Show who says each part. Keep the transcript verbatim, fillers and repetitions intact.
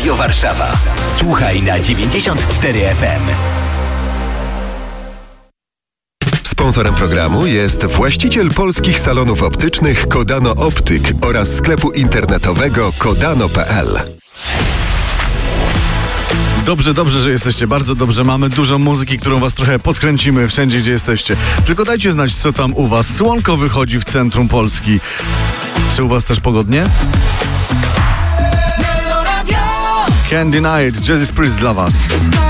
Speaker 1: Radio Warszawa. Słuchaj na dziewięćdziesiąt cztery F M.
Speaker 2: Sponsorem programu jest właściciel polskich salonów optycznych Kodano Optyk oraz sklepu internetowego kodano kropka p l.
Speaker 3: Dobrze, dobrze, że jesteście. Bardzo dobrze. Mamy dużo muzyki, którą was trochę podkręcimy wszędzie, gdzie jesteście. Tylko dajcie znać, co tam u was. Słonko wychodzi w centrum Polski. Czy u was też pogodnie? Can't Deny It. Jazzy Priest dla was.